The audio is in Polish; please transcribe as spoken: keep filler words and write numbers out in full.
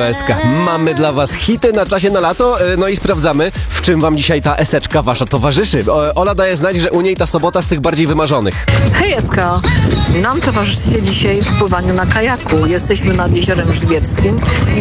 Radio S K. Mamy dla was hity na czasie na lato, e, no i sprawdzamy, w czym wam dzisiaj ta eseczka wasza towarzyszy. O, Ola daje znać, że u niej ta sobota z tych bardziej wymarzonych. Hej Eska, nam towarzyszycie dzisiaj w pływaniu na kajaku. Jesteśmy nad Jeziorem Żywieckim.